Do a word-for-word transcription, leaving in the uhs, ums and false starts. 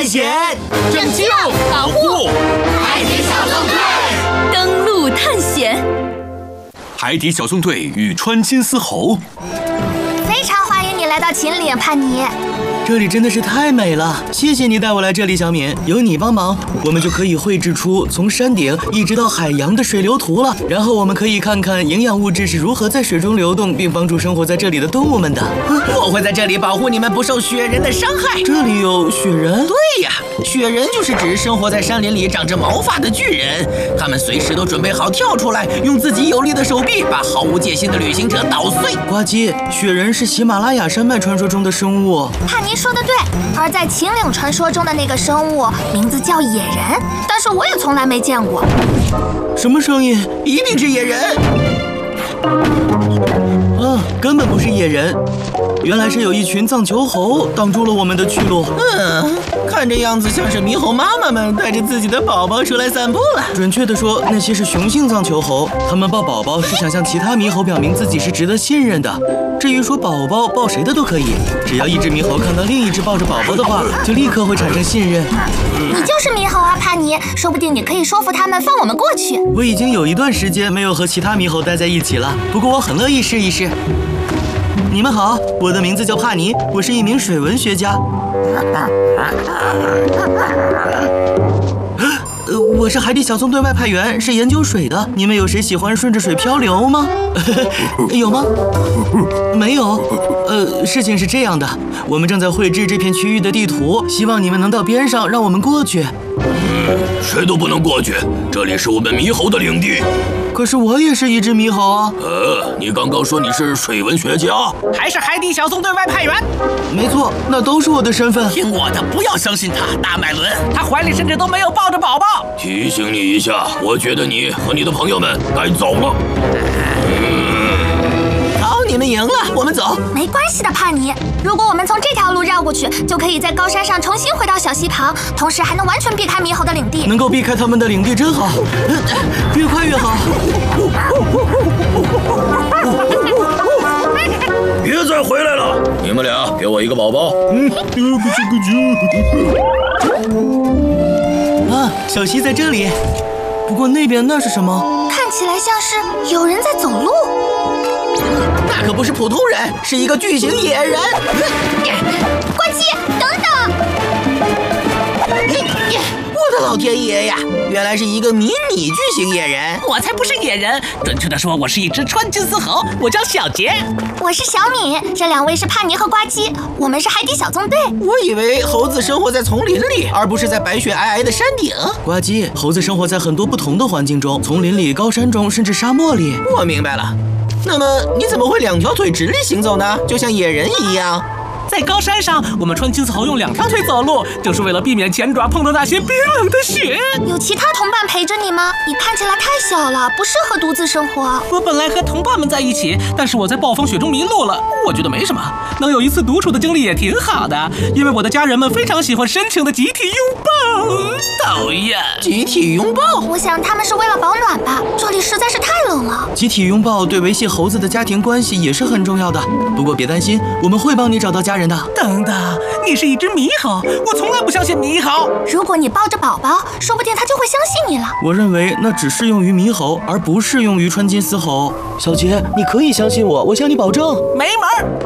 险， 拯救、保护， 海底小纵队登陆探险。 海底小纵队与川金丝猴。 非常欢迎你来到秦岭，潘妮。 这里真的是太美了，谢谢你带我来这里，小敏。有你帮忙，我们就可以绘制出从山顶一直到海洋的水流图了。然后我们可以看看营养物质是如何在水中流动，并帮助生活在这里的动物们的。 我会在这里保护你们不受雪人的伤害。 这里有雪人？ 对呀，雪人就是指生活在山林里长着毛发的巨人，他们随时都准备好跳出来，用自己有力的手臂把毫无戒心的旅行者捣碎。 呱唧，雪人是喜马拉雅山脉传说中的生物。 帕尼说的对，而在秦岭传说中的那个生物名字叫野人，但是我也从来没见过。 什么声音？ 一定是野人。 嗯，根本不是野人，原来是有一群藏球猴挡住了我们的去路。 嗯，看这样子像是猕猴妈妈们带着自己的宝宝出来散步了。 准确地说，那些是雄性藏球猴，他们抱宝宝是想向其他猕猴表明自己是值得信任的。至于说宝宝抱谁的都可以，只要一只猕猴看到另一只抱着宝宝的话，就立刻会产生信任。 你就是猕猴啊，帕尼，说不定你可以说服他们放我们过去。 我已经有一段时间没有和其他猕猴待在一起了，不过我很乐意试一试。你们好，我的名字叫帕尼，我是一名水文学家。呃，我是海底小纵队外派员，是研究水的。你们有谁喜欢顺着水漂流吗？有吗？没有。呃，事情是这样的，我们正在绘制这片区域的地图，希望你们能到边上让我们过去。 嗯，谁都不能过去，这里是我们猕猴的领地。 可是我也是一只猕猴啊。 呃，你刚刚说你是水文学家， 还是海底小纵队外派员？ 没错，那都是我的身份。 听我的，不要相信他，大麦伦，他怀里甚至都没有抱着宝宝。 提醒你一下，我觉得你和你的朋友们该走了。 好，你们赢了，我们走。 没关系的，帕尼。如果我们从这条路绕过去，就可以在高山上重新回到小溪旁，同时还能完全避开猕猴的领地。 能够避开他们的领地真好，越快越好。 别再回来了！你们俩给我一个宝宝。嗯， 啊，小溪在这里。不过那边那是什么？ 看起来像是有人在走路。 那可不是普通人，是一个巨型野人。 呱唧，等等！ 我的老天爷呀，原来是一个迷你巨型野人。 我才不是野人，准确的说，我是一只川金丝猴，我叫小杰。 我是小敏，这两位是帕尼和呱唧，我们是海底小纵队。 我以为猴子生活在丛林里，而不是在白雪皑皑的山顶。 呱唧，猴子生活在很多不同的环境中，丛林里、高山中，甚至沙漠里。 我明白了。那么你怎么会两条腿直立行走呢？就像野人一样。 在高山上，我们川金丝猴用两条腿走路，就是为了避免前爪碰到那些冰冷的雪。 有其他同伴陪着你吗？你看起来太小了，不适合独自生活。 我本来和同伴们在一起，但是我在暴风雪中迷路了。我觉得没什么，能有一次独处的经历也挺好的，因为我的家人们非常喜欢深情的集体拥抱。讨厌， 集体拥抱？ 我想他们是为了保暖吧，这里实在是太冷了。 集体拥抱对维系猴子的家庭关系也是很重要的。不过别担心，我们会帮你找到家人。 等等，你是一只猕猴，我从来不相信猕猴。 如果你抱着宝宝，说不定他就会相信你了。 我认为那只适用于猕猴，而不适用于川金丝猴。小杰，你可以相信我，我向你保证。 没门儿！